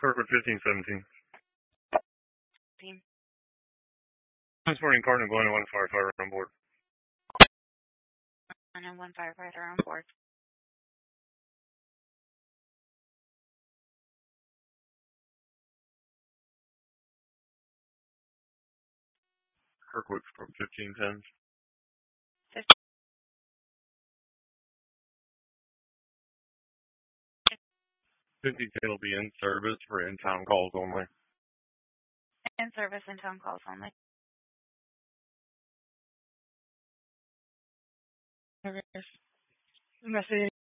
Kirkwood 1517. Team. Transporting Cardinal going to 1 firefighter on board. And 1 firefighter on board. Kirkwood from 1510. 50K will be in service for in-town calls only. In service and town calls only. Message